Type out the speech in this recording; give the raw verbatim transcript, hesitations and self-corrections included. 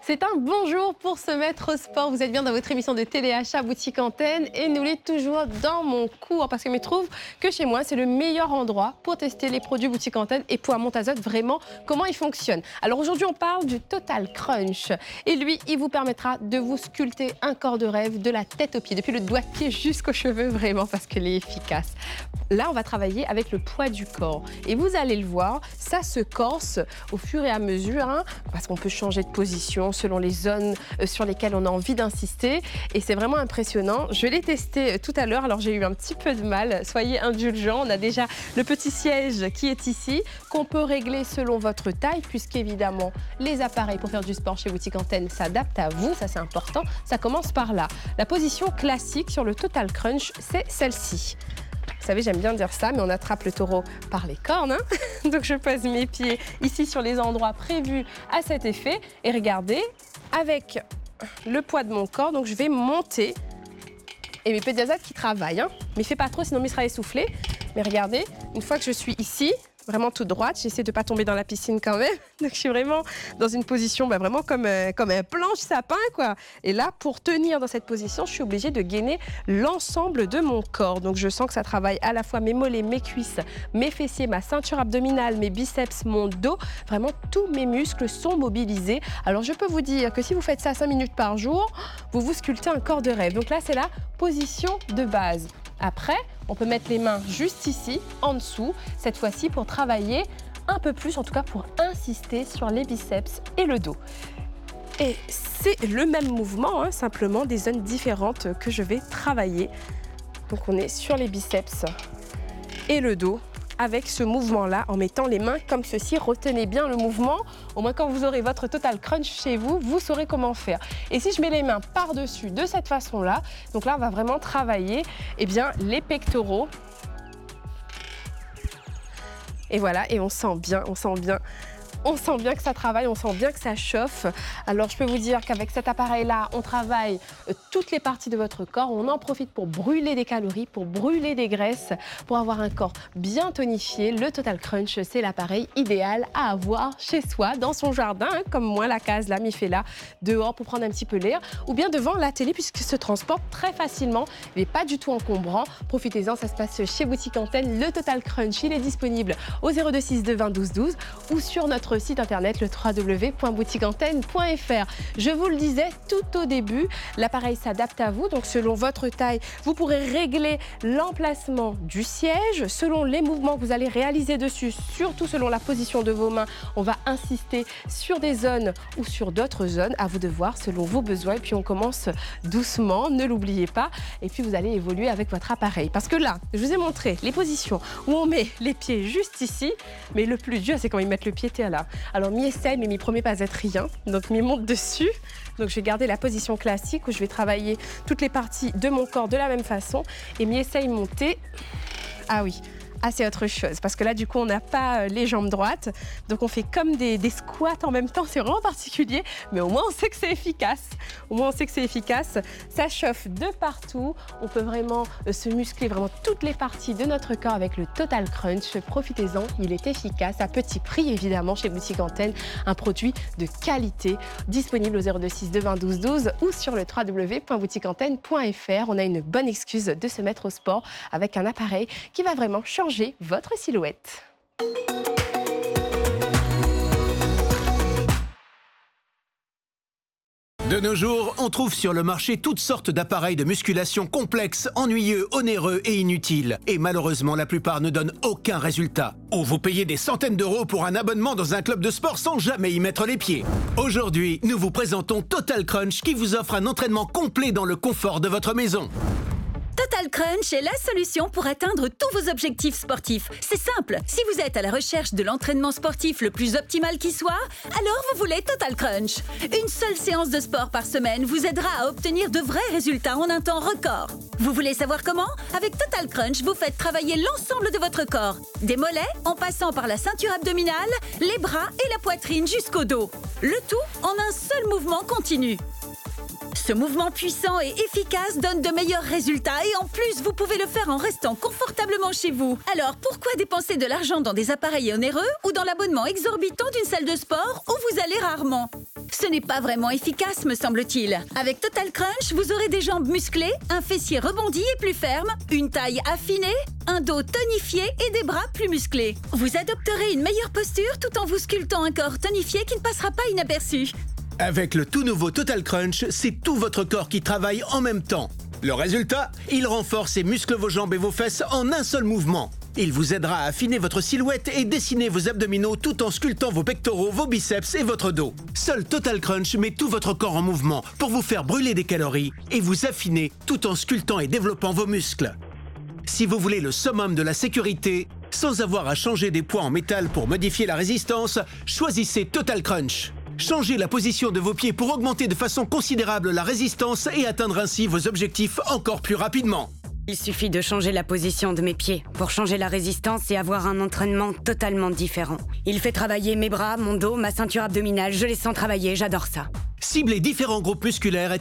C'est un bon jour pour se mettre au sport. Vous êtes bien dans votre émission de téléachat Boutique Antenne et nous l'êtes toujours dans mon cours parce que je me trouve que chez moi, c'est le meilleur endroit pour tester les produits Boutique Antenne et pour Montazote vraiment comment ils fonctionnent. Alors aujourd'hui, on parle du Total Crunch et lui, il vous permettra de vous sculpter un corps de rêve de la tête aux pieds, depuis le doigt de pied jusqu'aux cheveux, vraiment parce qu'il est efficace. Là, on va travailler avec le poids du corps et vous allez le voir, ça se corse au fur et à mesure hein, parce qu'on peut changer de position selon les zones sur lesquelles on a envie d'insister et c'est vraiment impressionnant. Je l'ai testé tout à l'heure, alors j'ai eu un petit peu de mal, soyez indulgents. On a déjà le petit siège qui est ici, qu'on peut régler selon votre taille puisqu'évidemment les appareils pour faire du sport chez Boutique Antenne s'adaptent à vous, ça c'est important, ça commence par là. La position classique sur le Total Crunch, c'est celle-ci. Vous savez, j'aime bien dire ça, mais on attrape le taureau par les cornes. Hein. Donc, je pose mes pieds ici sur les endroits prévus à cet effet. Et regardez, avec le poids de mon corps, donc je vais monter. Et mes pieds d'azote qui travaillent. Hein. Mais fais pas trop, sinon il sera essoufflé. Mais regardez, une fois que je suis ici, vraiment toute droite, j'essaie de ne pas tomber dans la piscine quand même. Donc, je suis vraiment dans une position bah, vraiment comme, euh, comme un planche sapin, quoi. Et là, pour tenir dans cette position, je suis obligée de gainer l'ensemble de mon corps. Donc, je sens que ça travaille à la fois mes mollets, mes cuisses, mes fessiers, ma ceinture abdominale, mes biceps, mon dos. Vraiment, tous mes muscles sont mobilisés. Alors, je peux vous dire que si vous faites ça cinq minutes par jour, vous vous sculptez un corps de rêve. Donc là, c'est la position de base. Après, on peut mettre les mains juste ici, en dessous, cette fois-ci pour travailler un peu plus, en tout cas pour insister sur les biceps et le dos. Et c'est le même mouvement, hein, simplement des zones différentes que je vais travailler. Donc on est sur les biceps et le dos avec ce mouvement-là, en mettant les mains comme ceci. Retenez bien le mouvement, au moins quand vous aurez votre Total Crunch chez vous, vous saurez comment faire. Et si je mets les mains par-dessus de cette façon-là, donc là on va vraiment travailler eh bien, les pectoraux. Et voilà, et on sent bien, on sent bien. On sent bien que ça travaille, on sent bien que ça chauffe. Alors, je peux vous dire qu'avec cet appareil-là, on travaille toutes les parties de votre corps. On en profite pour brûler des calories, pour brûler des graisses, pour avoir un corps bien tonifié. Le Total Crunch, c'est l'appareil idéal à avoir chez soi, dans son jardin, hein, comme moi, la case, là, m'y fait là, dehors pour prendre un petit peu l'air, ou bien devant la télé, puisqu'il se transporte très facilement. Il n'est pas du tout encombrant. Profitez-en, ça se passe chez Boutique Antenne. Le Total Crunch, il est disponible au zéro deux six deux vingt douze douze ou sur notre site internet le w w w point boutique antenne point f r. Je vous le disais tout au début, l'appareil s'adapte à vous, donc selon votre taille, vous pourrez régler l'emplacement du siège, selon les mouvements que vous allez réaliser dessus, surtout selon la position de vos mains. On va insister sur des zones ou sur d'autres zones, à vous de voir selon vos besoins. Et puis on commence doucement, ne l'oubliez pas. Et puis vous allez évoluer avec votre appareil. Parce que là, je vous ai montré les positions où on met les pieds juste ici, mais le plus dur, c'est quand ils mettent le pied là. Alors, mi essaye, mais mi promet pas être rien. Donc, mi monte dessus. Donc, je vais garder la position classique où je vais travailler toutes les parties de mon corps de la même façon. Et mi essaye monter. Ah oui. Ah, c'est autre chose, parce que là, du coup, on n'a pas les jambes droites. Donc, on fait comme des, des squats en même temps. C'est vraiment particulier, mais au moins, on sait que c'est efficace. Au moins, on sait que c'est efficace. Ça chauffe de partout. On peut vraiment se muscler vraiment toutes les parties de notre corps avec le Total Crunch. Profitez-en, il est efficace, à petit prix, évidemment, chez Boutique Antenne. Un produit de qualité, disponible au zéro deux six deux vingt douze douze ou sur le w w w point boutique antenne point f r. On a une bonne excuse de se mettre au sport avec un appareil qui va vraiment changer votre silhouette. De nos jours, on trouve sur le marché toutes sortes d'appareils de musculation complexes, ennuyeux, onéreux et inutiles. Et malheureusement, la plupart ne donnent aucun résultat. Ou vous payez des centaines d'euros pour un abonnement dans un club de sport sans jamais y mettre les pieds. Aujourd'hui, nous vous présentons Total Crunch qui vous offre un entraînement complet dans le confort de votre maison. Total Crunch est la solution pour atteindre tous vos objectifs sportifs. C'est simple, si vous êtes à la recherche de l'entraînement sportif le plus optimal qui soit, alors vous voulez Total Crunch. Une seule séance de sport par semaine vous aidera à obtenir de vrais résultats en un temps record. Vous voulez savoir comment? Avec Total Crunch, vous faites travailler l'ensemble de votre corps. Des mollets, en passant par la ceinture abdominale, les bras et la poitrine jusqu'au dos. Le tout en un seul mouvement continu. Ce mouvement puissant et efficace donne de meilleurs résultats et en plus, vous pouvez le faire en restant confortablement chez vous. Alors, pourquoi dépenser de l'argent dans des appareils onéreux ou dans l'abonnement exorbitant d'une salle de sport où vous allez rarement? Ce n'est pas vraiment efficace, me semble-t-il. Avec Total Crunch, vous aurez des jambes musclées, un fessier rebondi et plus ferme, une taille affinée, un dos tonifié et des bras plus musclés. Vous adopterez une meilleure posture tout en vous sculptant un corps tonifié qui ne passera pas inaperçu. Avec le tout nouveau Total Crunch, c'est tout votre corps qui travaille en même temps. Le résultat, il renforce et muscle vos jambes et vos fesses en un seul mouvement. Il vous aidera à affiner votre silhouette et dessiner vos abdominaux tout en sculptant vos pectoraux, vos biceps et votre dos. Seul Total Crunch met tout votre corps en mouvement pour vous faire brûler des calories et vous affiner tout en sculptant et développant vos muscles. Si vous voulez le summum de la sécurité, sans avoir à changer des poids en métal pour modifier la résistance, choisissez Total Crunch. Changez la position de vos pieds pour augmenter de façon considérable la résistance et atteindre ainsi vos objectifs encore plus rapidement. Il suffit de changer la position de mes pieds pour changer la résistance et avoir un entraînement totalement différent. Il fait travailler mes bras, mon dos, ma ceinture abdominale. Je les sens travailler, j'adore ça. Cibler différents groupes musculaires est